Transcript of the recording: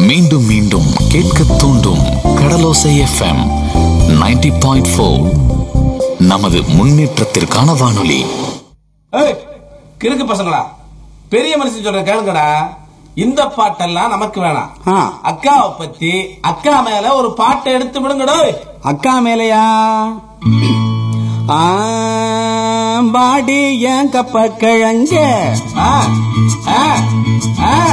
மீண்டும் மீண்டும் கேட்க தூண்டும் கடலோசை எஃப்எம் 90.4. நமது முன்னேற்றத்திற்கான வானொலி. கிறுக்கு பசங்களா, பெரிய மனுஷன் சொல்ற கேளுங்கடா. இந்த பாட்டெல்லாம் நமக்கு வேணாம். அக்காவை பத்தி அக்கா மேல ஒரு பாட்டை எடுத்து விடுங்கடோ. அக்கா மேலையா? பாடி ஏன் கப்ப கிழங்க